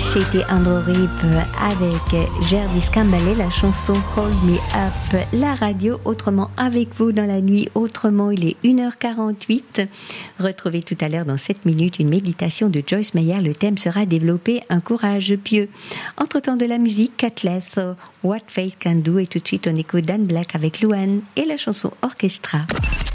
C'était Andrew Reeve avec Jervis Cambalé, la chanson Hold Me Up. La radio, autrement avec vous dans la nuit, autrement il est 1h48. Retrouvez tout à l'heure dans 7 minutes une méditation de Joyce Meyer. Le thème sera développer un courage pieux. Entre-temps de la musique, Catleth, What Faith Can Do, et tout de suite on écoute Dan Black avec Luan et la chanson Orchestra.